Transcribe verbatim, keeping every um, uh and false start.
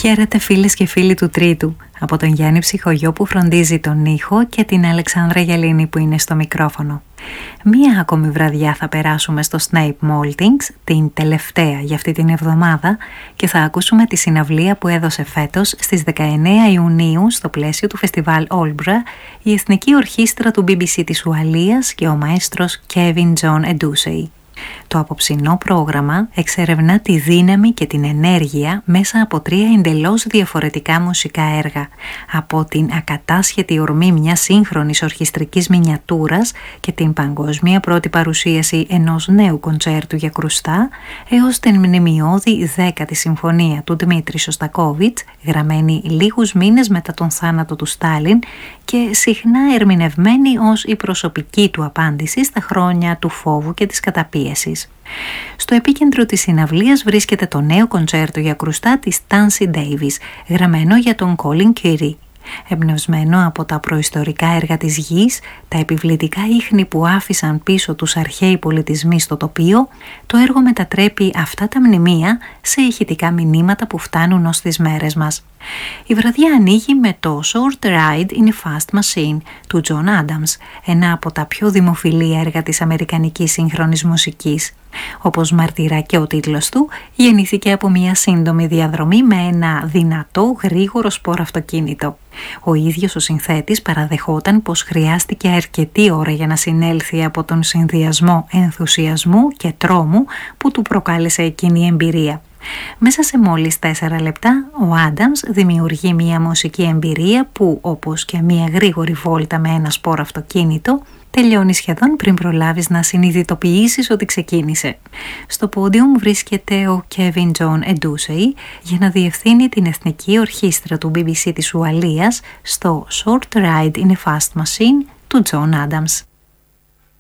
Χαίρετε φίλες και φίλοι του Τρίτου, από τον Γιάννη Ψυχογειό που φροντίζει τον ήχο και την Αλεξάνδρα Γελίνη που είναι στο μικρόφωνο. Μία ακόμη βραδιά θα περάσουμε στο Snape Maltings, την τελευταία για αυτή την εβδομάδα, και θα ακούσουμε τη συναυλία που έδωσε φέτος στις δεκαεννέα Ιουνίου στο πλαίσιο του φεστιβάλ Όλμπρα η Εθνική Ορχήστρα του μπι μπι σι της Ουαλίας και ο μαέστρος Kevin John Edusei. Το απόψινό πρόγραμμα εξερευνά τη δύναμη και την ενέργεια μέσα από τρία εντελώς διαφορετικά μουσικά έργα, από την ακατάσχετη ορμή μιας σύγχρονης ορχιστρικής μινιατούρας και την παγκόσμια πρώτη παρουσίαση ενός νέου κοντσέρτου για κρουστά, έως την μνημειώδη δέκατη συμφωνία του Δημήτρη Σωστακόβιτς, γραμμένη λίγους μήνες μετά τον θάνατο του Στάλιν και συχνά ερμηνευμένη ως η προσωπική του απάντηση στα χρόνια του φόβου και της καταπίεσης. Στο επίκεντρο της συναυλίας βρίσκεται το νέο κοντσέρτο για κρουστά της Tansy Davis, γραμμένο για τον Colin Keary. Εμπνευσμένο από τα προϊστορικά έργα της γης, τα επιβλητικά ίχνη που άφησαν πίσω τους αρχαίοι πολιτισμοί στο τοπίο, το έργο μετατρέπει αυτά τα μνημεία σε ηχητικά μηνύματα που φτάνουν ως τις μέρες μας. Η βραδιά ανοίγει με το Short Ride in a Fast Machine του John Adams, ένα από τα πιο δημοφιλή έργα της αμερικανικής σύγχρονης μουσικής. Όπως μαρτυρά και ο τίτλος του, γεννήθηκε από μια σύντομη διαδρομή με ένα δυνατό, γρήγορο σπόρο αυτοκίνητο. Ο ίδιος ο συνθέτης παραδεχόταν πως χρειάστηκε αρκετή ώρα για να συνέλθει από τον συνδυασμό ενθουσιασμού και τρόμου που του προκάλεσε εκείνη η εμπειρία. Μέσα σε μόλις τέσσερα λεπτά, ο Άνταμς δημιουργεί μια μουσική εμπειρία που, όπως και μια γρήγορη βόλτα με ένα σπόρο αυτοκίνητο, τελειώνει σχεδόν πριν προλάβεις να συνειδητοποιήσεις ότι ξεκίνησε. Στο πόντιουμ βρίσκεται ο Kevin John Edusei για να διευθύνει την Εθνική Ορχήστρα του μπι μπι σι της Ουαλίας στο Short Ride in a Fast Machine του John Adams.